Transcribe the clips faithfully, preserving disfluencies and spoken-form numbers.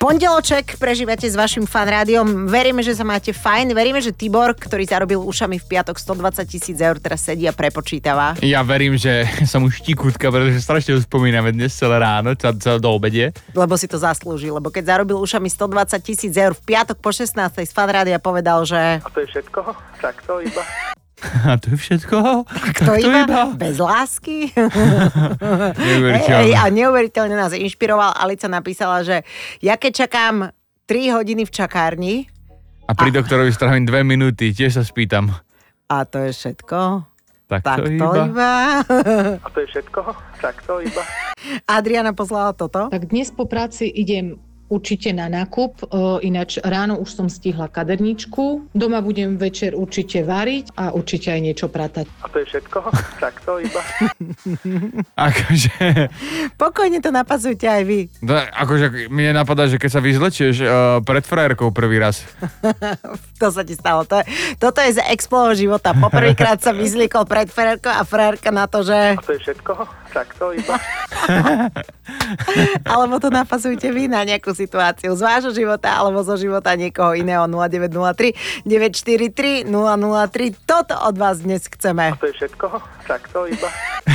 Pondeloček prežívate s vašim fan rádiom. Veríme, že sa máte fajn. Veríme, že Tibor, ktorý zarobil ušami v piatok stodvadsať tisíc eur, teraz sedí a prepočítava. Ja verím, že som už tikútka, pretože strašne uspomíname dnes celé ráno, celé do obede. Lebo si to zaslúži, lebo keď zarobil ušami stodvadsať tisíc eur v piatok po šestnástej z fan rádia povedal, že... A to je všetko? Tak to iba... A to je všetko? Tak to, tak to iba? iba? Bez lásky? Neuveriteľné. Ej, a neuveriteľne nás inšpiroval. Alica napísala, že ja keď čakám tri hodiny v čakárni... A pri a... doktorovi strávim dve minúty, tiež sa spýtam. A to je všetko? Tak, tak to, to iba. iba. A to je všetko? Tak to iba. Adriana poslala toto. Tak dnes po práci idem určite na nákup, ináč ráno už som stihla kaderničku, doma budem večer určite variť a určite aj niečo pratať. A to je všetko? Tak to iba. Akože... Pokojne to napasujte aj vy. No, akože mne napadá, že keď sa vyzlečieš uh, pred frérkou prvý raz. To sa ti stalo. To je, toto je z Exploho života. Poprvýkrát sa vyzliekol pred frérkou a frérka na to, že... A to je všetko? Tak to iba. Alebo to napasujte vy na nejakú situáciu z vášho života alebo zo života niekoho iného. Nula deväť nula tri deväť štyri tri nula nula tri. Toto od vás dnes chceme. A to je všetko? Tak to iba.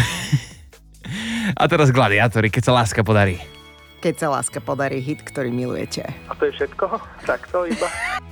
A teraz gladiátori, keď sa láska podarí. Keď sa láska podarí, hit, ktorý milujete. A to je všetko? Tak to iba.